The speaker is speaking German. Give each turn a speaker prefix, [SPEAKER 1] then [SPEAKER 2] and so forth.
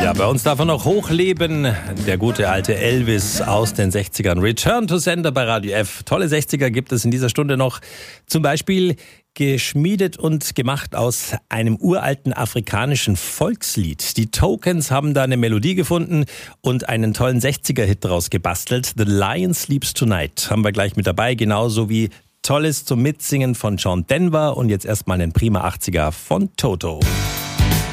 [SPEAKER 1] Ja, bei uns darf er noch hochleben. Der gute alte Elvis aus den 60ern. Return to Sender bei Radio F. Tolle 60er gibt es in dieser Stunde noch. Zum Beispiel geschmiedet und gemacht aus einem uralten afrikanischen Volkslied. Die Tokens haben da eine Melodie gefunden und einen tollen 60er-Hit daraus gebastelt. The Lion Sleeps Tonight haben wir gleich mit dabei, genauso wie Tolles zum Mitsingen von John Denver und jetzt erstmal einen prima 80er von Toto.